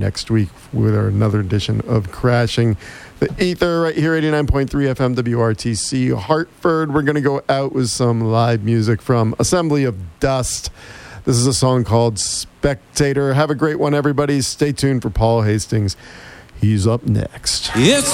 next week with another edition of Crashing the Ether right here, 89.3 FM WRTC Hartford. We're going to go out with some live music from Assembly of Dust. This is a song called Spectator. Have a great one, everybody. Stay tuned for Paul Hastings. He's up next. Yes.